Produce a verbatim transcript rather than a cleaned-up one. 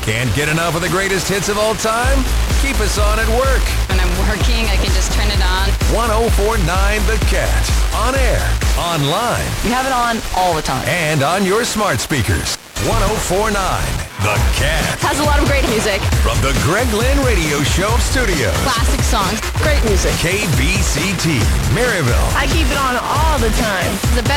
Can't get enough of the greatest hits of all time? Keep us on at work. When I'm working, I can just turn it on. ten forty-nine The Cat. On air, online, You have it on all the time. and on your smart speakers. ten forty-nine The Cat. Has a lot of great music. From the Greg Lynn Radio Show Studios. Classic songs. Great music. K B C T, Maryville. I keep it on all the time. The best